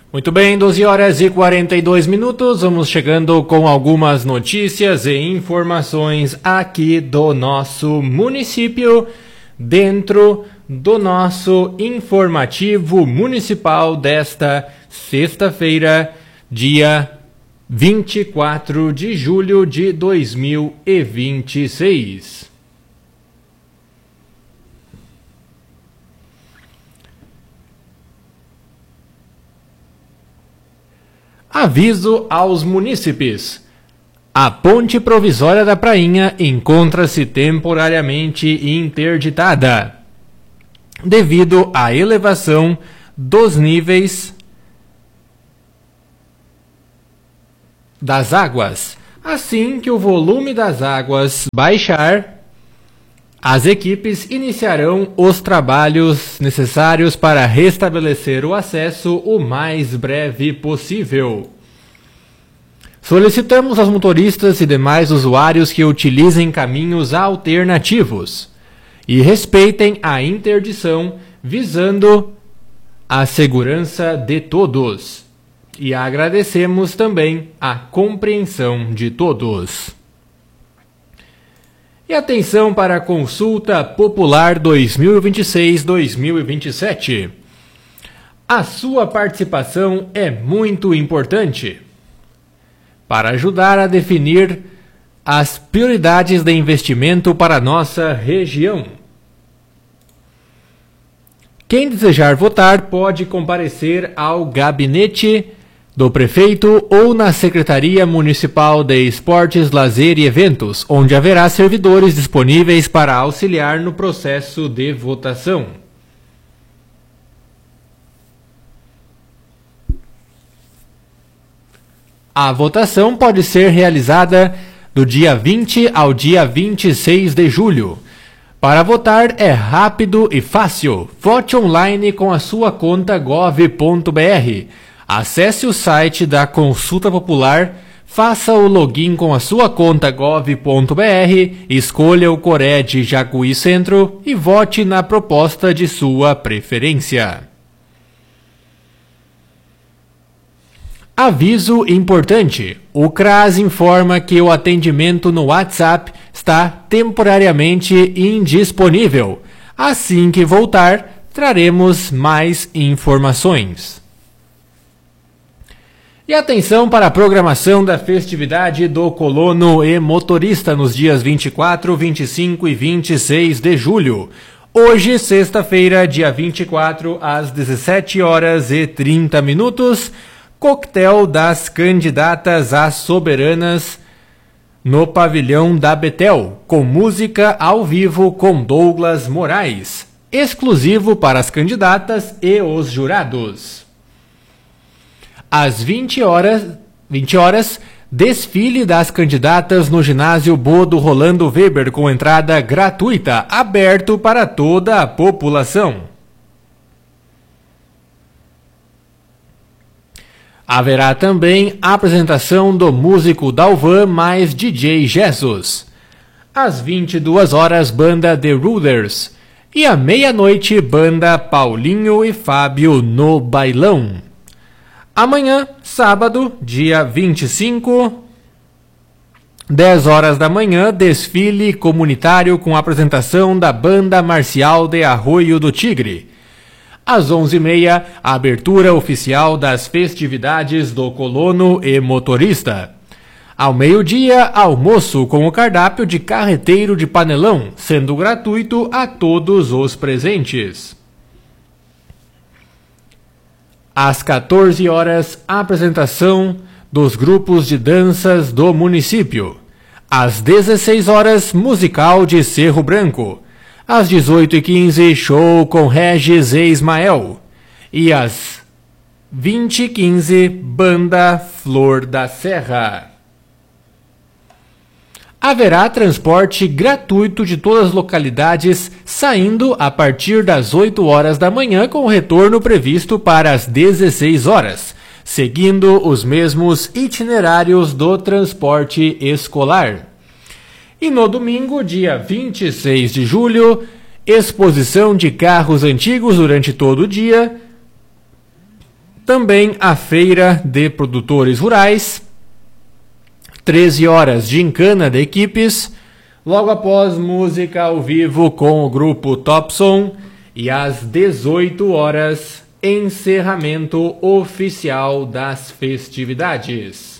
Muito bem, 12 horas e 42 minutos, vamos chegando com algumas notícias e informações aqui do nosso município, dentro do nosso informativo municipal desta sexta-feira, dia 24 de julho de 2026. Aviso aos munícipes. A ponte provisória da Prainha encontra-se temporariamente interditada, devido à elevação dos níveis das águas. Assim que o volume das águas baixar, as equipes iniciarão os trabalhos necessários para restabelecer o acesso o mais breve possível. Solicitamos aos motoristas e demais usuários que utilizem caminhos alternativos e respeitem a interdição, visando a segurança de todos. E agradecemos também a compreensão de todos. E atenção para a Consulta Popular 2026-2027. A sua participação é muito importante para ajudar a definir as prioridades de investimento para a nossa região. Quem desejar votar pode comparecer ao gabinete do prefeito ou na Secretaria Municipal de Esportes, Lazer e Eventos, onde haverá servidores disponíveis para auxiliar no processo de votação. A votação pode ser realizada do dia 20 ao dia 26 de julho. Para votar é rápido e fácil. Vote online com a sua conta gov.br. Acesse o site da Consulta Popular, faça o login com a sua conta gov.br, escolha o Cored Jacuí Centro e vote na proposta de sua preferência. Aviso importante: o CRAS informa que o atendimento no WhatsApp está temporariamente indisponível. Assim que voltar, traremos mais informações. E atenção para a programação da festividade do colono e motorista nos dias 24, 25 e 26 de julho. Hoje, sexta-feira, dia 24, às 17 horas e 30 minutos, coquetel das candidatas às soberanas no pavilhão da Betel, com música ao vivo com Douglas Moraes, exclusivo para as candidatas e os jurados. Às 20 horas, desfile das candidatas no ginásio Bodo Rolando Weber com entrada gratuita, aberto para toda a população. Haverá também a apresentação do músico Dalvan mais DJ Jesus. Às 22 horas, banda The Rulers. E à meia-noite, banda Paulinho e Fábio no bailão. Amanhã, sábado, dia 25, 10 horas da manhã, desfile comunitário com apresentação da Banda Marcial de Arroio do Tigre. Às 11h30, a abertura oficial das festividades do colono e motorista. Ao meio-dia, almoço com o cardápio de carreteiro de panelão, sendo gratuito a todos os presentes. Às 14 horas, a apresentação dos grupos de danças do município. Às 16 horas, musical de Cerro Branco. Às 18h15, show com Regis e Ismael. E às 20h15, banda Flor da Serra. Haverá transporte gratuito de todas as localidades, saindo a partir das 8 horas da manhã, com retorno previsto para as 16 horas, seguindo os mesmos itinerários do transporte escolar. E no domingo, dia 26 de julho, exposição de carros antigos durante todo o dia, Também a Feira de Produtores Rurais, 13 horas gincana de equipes, logo após música ao vivo com o grupo Topson e às 18 horas encerramento oficial das festividades.